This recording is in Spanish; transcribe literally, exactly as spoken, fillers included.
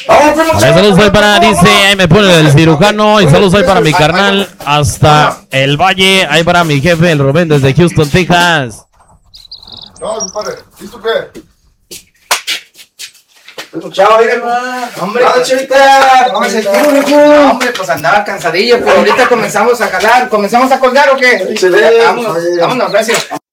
Saludos hoy para, dice, ahí me pone el cirujano. Y saludos hoy para mi carnal hasta el Valle. Ahí para mi jefe, el Rubén, desde Houston, Texas. No, compadre, ¿y tú qué? Chao, hombre, hombre, pues andaba cansadillo, pero ahorita comenzamos a jalar, comenzamos a colgar o qué? Excelente. Vámonos, vámonos, gracias.